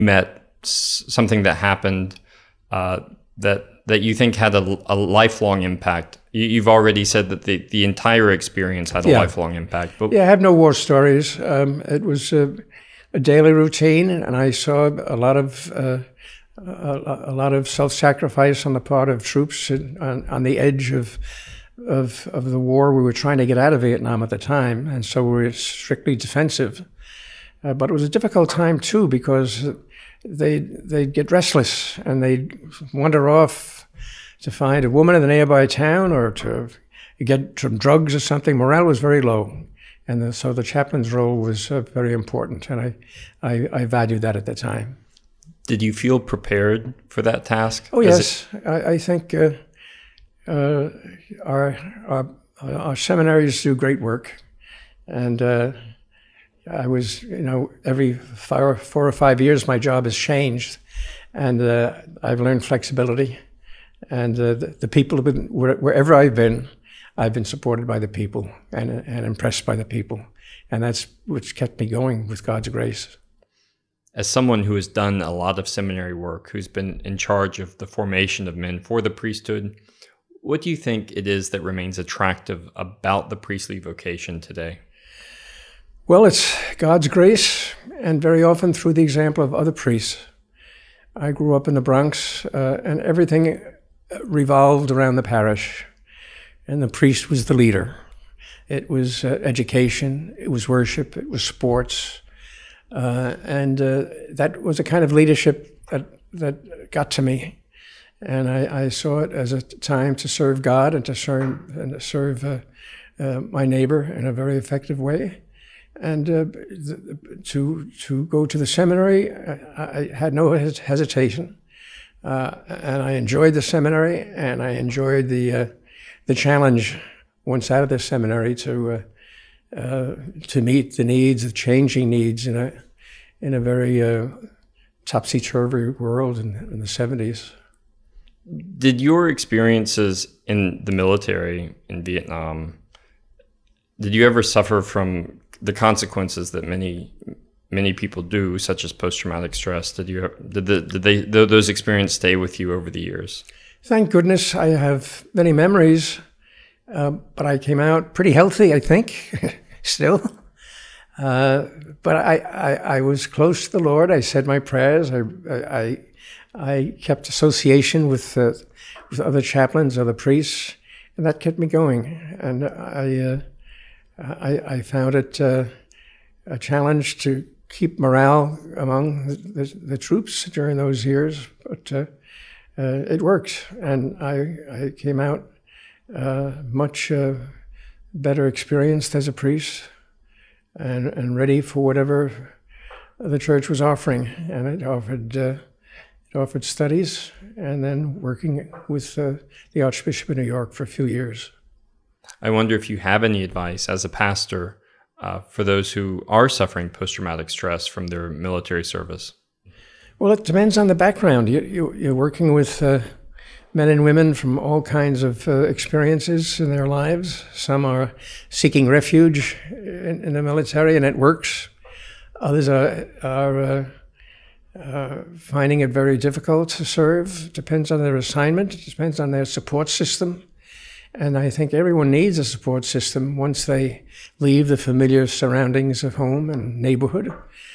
met something that happened that you think had a lifelong impact? You've already said that the entire experience had a lifelong impact. But yeah, I have no war stories. It was a daily routine, and I saw a lot of self-sacrifice on the part of troops on the edge of the war. We were trying to get out of Vietnam at the time, and so we were strictly defensive. But it was a difficult time too, because they'd get restless and they'd wander off to find a woman in the nearby town or to get some drugs or something. Morale was very low, and so the chaplain's role was very important, and I valued that at the time. Did you feel prepared for that task? Oh yes, I think our seminaries do great work, and I was, every 4 or 5 years my job has changed, and I've learned flexibility, and the people have been, wherever I've been supported by the people and impressed by the people, and that's what's kept me going with God's grace. As someone who has done a lot of seminary work, who's been in charge of the formation of men for the priesthood, what do you think it is that remains attractive about the priestly vocation today? Well, it's God's grace, and very often through the example of other priests. I grew up in the Bronx, and everything revolved around the parish, and the priest was the leader. It was education, it was worship, it was sports, and that was a kind of leadership that got to me. And I saw it as a time to serve God and to serve my neighbor in a very effective way. And to go to the seminary, I had no hesitation, and I enjoyed the seminary, and I enjoyed the challenge once out of the seminary to meet the needs, the changing needs in a very topsy-turvy world in the 70s. Did your experiences in the military in Vietnam, did you ever suffer from the consequences that many people do, such as post-traumatic stress? Did those experiences stay with you over the years? Thank goodness I have many memories, but I came out pretty healthy, I think, still. But I was close to the Lord. I said my prayers. I kept association with other chaplains, other priests, and that kept me going. And I found it a challenge to keep morale among the troops during those years, but it worked, and I came out much better experienced as a priest and ready for whatever the church was offering. And it offered studies, and then working with the Archbishop of New York for a few years. I wonder if you have any advice as a pastor for those who are suffering post-traumatic stress from their military service. Well, it depends on the background. You're working with men and women from all kinds of experiences in their lives. Some are seeking refuge in the military, and it works. Others are finding it very difficult to serve. It depends on their assignment. It depends on their support system. And I think everyone needs a support system once they leave the familiar surroundings of home and neighborhood.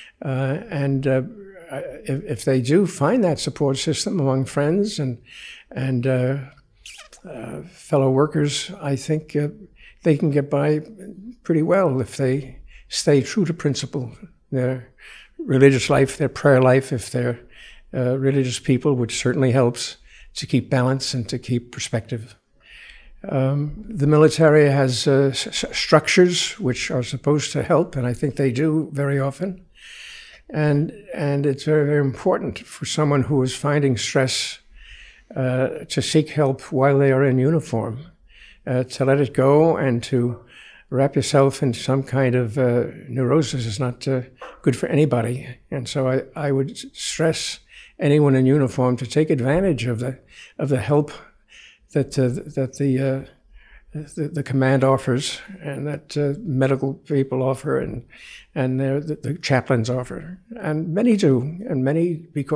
If they do find that support system among friends and fellow workers, I think they can get by pretty well if they stay true to principle. Their religious life, their prayer life, if they're religious people, which certainly helps to keep balance and to keep perspective. The military has structures which are supposed to help, and I think they do very often. And it's very, very important for someone who is finding stress to seek help while they are in uniform, to let it go and to wrap yourself in some kind of neurosis is not good for anybody. And so I would stress anyone in uniform to take advantage of the help that the the command offers, and that medical people offer, and the chaplains offer, and many do, and many because